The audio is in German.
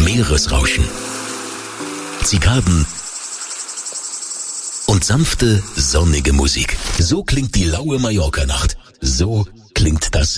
Meeresrauschen, Zikaden und sanfte, sonnige Musik. So klingt die laue Mallorca-Nacht. So klingt das